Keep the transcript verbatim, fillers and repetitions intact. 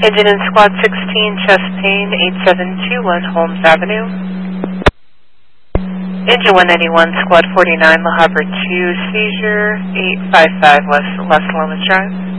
Engine in Squad sixteen, chest pain, eight seven two one Holmes Avenue. Engine one ninety-one, Squad forty-nine, La Habra two, seizure, eight five five West, West Lomas Drive.